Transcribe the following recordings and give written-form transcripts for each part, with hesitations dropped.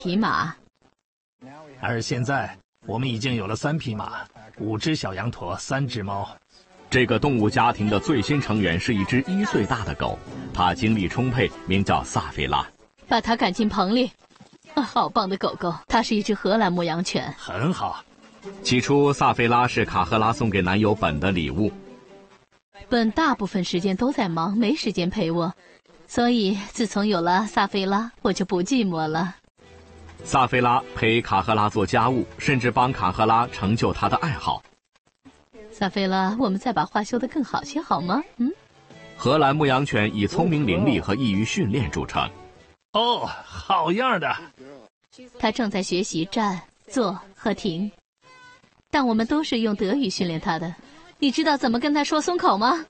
匹马。 而现在，我们已经有了3匹马、5只小羊驼、3只猫。 这个动物家庭的最新成员是一只1岁大的狗，它精力充沛，名叫萨菲拉。 把它赶进棚里。好棒的狗狗，它是一只荷兰牧羊犬。 很好。 起初，萨菲拉是卡赫拉送给男友本的礼物。 本大部分时间都在忙，没时间陪我，所以自从有了萨菲拉，我就不寂寞了。 萨菲拉陪卡赫拉做家务，甚至帮卡赫拉成就她的爱好。 萨菲拉，我们再把话修得更好些好吗？ 荷兰牧羊犬以聪明伶俐和易于训练著称。 哦，好样的！ 他正在学习站、坐和停，但我们都是用德语训练他的。你知道怎么跟他说松口吗？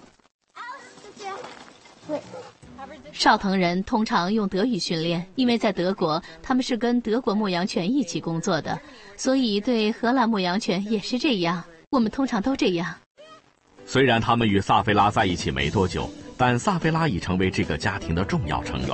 绍腾人通常用德语训练，因为在德国他们是跟德国牧羊犬一起工作的，所以对荷兰牧羊犬也是这样。我们通常都这样。 虽然他们与萨菲拉在一起没多久，但萨菲拉已成为这个家庭的重要成员。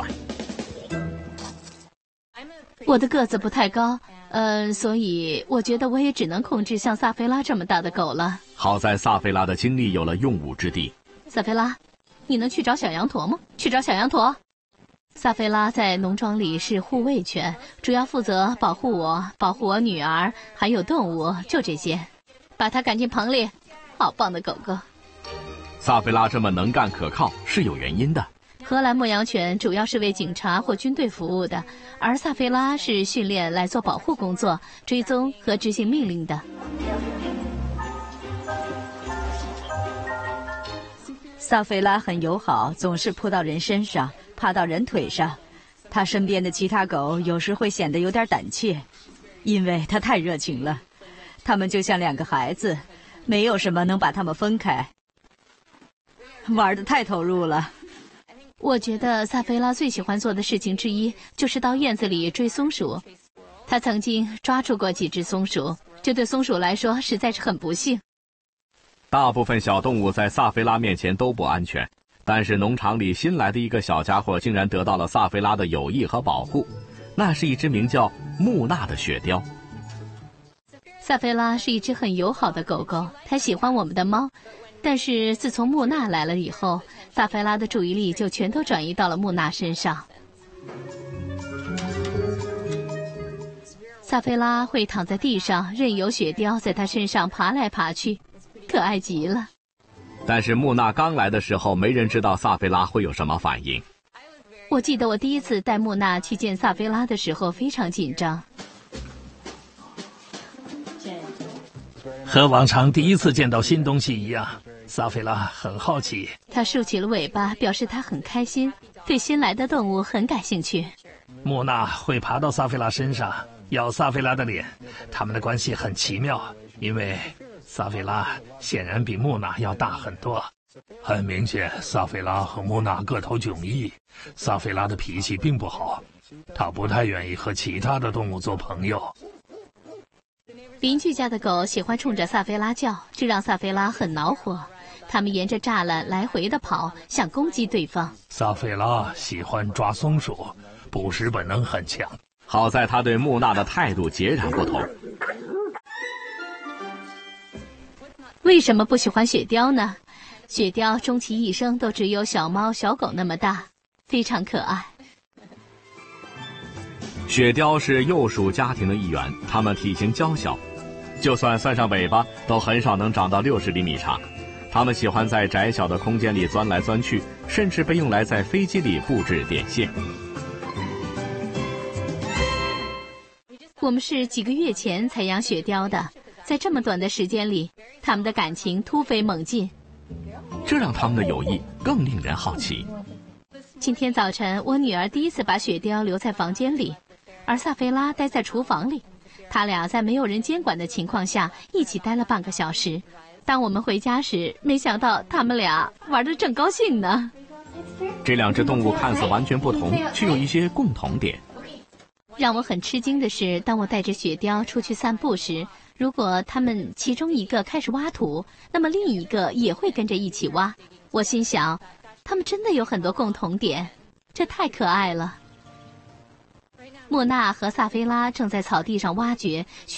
我的个子不太高，所以我觉得我也只能控制像萨菲拉这么大的狗了。 好在萨菲拉的精力有了用武之地。 萨菲拉，你能去找小羊驼吗？去找小羊驼。萨菲拉在农庄里是护卫犬，主要负责保护我女儿，还有动物，就这些。把它赶进棚里。好棒的狗狗。 萨菲拉这么能干可靠是有原因的。 荷兰牧羊犬主要是为警察或军队服务的，而萨菲拉是训练来做保护工作、追踪和执行命令的。 萨菲拉很友好，总是扑到人身上，爬到人腿上。他身边的其他狗有时会显得有点胆怯，因为他太热情了。他们就像2个孩子，没有什么能把他们分开。玩得太投入了。 我觉得萨菲拉最喜欢做的事情之一就是到院子里追松鼠。他曾经抓住过几只松鼠，这对松鼠来说实在是很不幸。 大部分小动物在萨菲拉面前都不安全，但是农场里新来的一个小家伙竟然得到了萨菲拉的友谊和保护。那是一只名叫木纳的雪貂。 萨菲拉是一只很友好的狗狗，它喜欢我们的猫。但是自从木纳来了以后，萨菲拉的注意力就全都转移到了木纳身上。萨菲拉会躺在地上，任由雪貂在它身上爬来爬去，可爱极了。 但是木纳刚来的时候，没人知道萨菲拉会有什么反应。 我记得我第一次带木纳去见萨菲拉的时候非常紧张。 和往常第一次见到新东西一样，萨菲拉很好奇。 他竖起了尾巴，表示他很开心，对新来的动物很感兴趣。 木纳会爬到萨菲拉身上，咬萨菲拉的脸。他们的关系很奇妙，因为萨菲拉显然比木纳要大很多。很明显，萨菲拉和木纳个头迥异。萨菲拉的脾气并不好，他不太愿意和其他的动物做朋友。 邻居家的狗喜欢冲着萨菲拉叫，这让萨菲拉很恼火。它们沿着栅栏来回地跑，想攻击对方。 萨菲拉喜欢抓松鼠，捕食本能很强。 好在他对木纳的态度截然不同。 为什么不喜欢雪貂呢？雪貂终其一生都只有小猫小狗那么大，非常可爱。 雪貂是鼬鼠家庭的一员，它们体型娇小，就算上尾巴，都很少能长到60厘米长。它们喜欢在窄小的空间里钻来钻去，甚至被用来在飞机里布置点线。 我们是几个月前才养雪貂的，在这么短的时间里，它们的感情突飞猛进， 这让他们的友谊更令人好奇。 今天早晨，我女儿第一次把雪貂留在房间里，而萨菲拉待在厨房里。他俩在没有人监管的情况下一起待了半个小时。当我们回家时，没想到他们俩玩得正高兴呢。 这2只动物看似完全不同，却有一些共同点。 让我很吃惊的是，当我带着雪貂出去散步时，如果它们其中一个开始挖土，那么另一个也会跟着一起挖。我心想，它们真的有很多共同点，这太可爱了。 穆娜和萨菲拉正在草地上挖掘。